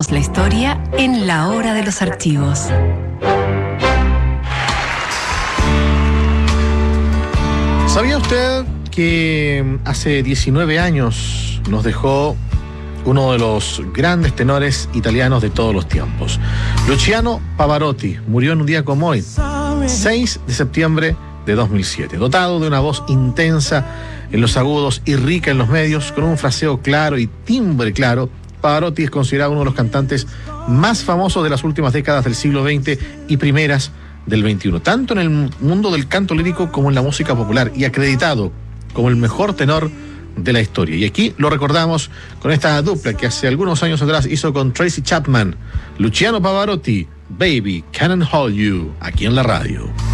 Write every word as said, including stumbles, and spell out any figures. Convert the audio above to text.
Contamos la historia en la hora de los archivos. ¿Sabía usted que hace diecinueve años nos dejó uno de los grandes tenores italianos de todos los tiempos? Luciano Pavarotti murió en un día como hoy, seis de septiembre de dos mil siete. Dotado de una voz intensa en los agudos y rica en los medios, con un fraseo claro y timbre claro, Pavarotti es considerado uno de los cantantes más famosos de las últimas décadas del siglo veinte y primeras del veintiuno, tanto en el mundo del canto lírico como en la música popular, y acreditado como el mejor tenor de la historia. Y aquí lo recordamos con esta dupla que hace algunos años atrás hizo con Tracy Chapman, Luciano Pavarotti, Baby, Can't Hold You, aquí en la radio.